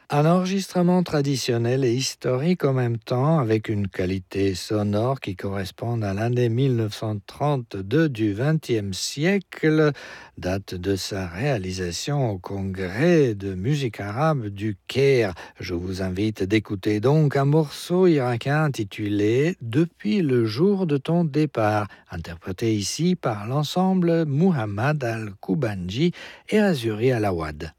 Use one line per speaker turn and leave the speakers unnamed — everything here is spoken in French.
Un enregistrement traditionnel et historique en même temps, avec une qualité sonore qui correspond à l'année 1932 du XXe siècle, date de sa réalisation au Congrès de musique arabe du Caire. Je vous invite d'écouter donc un morceau irakien intitulé Depuis le jour de ton départ, interprété ici par l'ensemble Muhammad al-Kubanji et Azuri Alawad.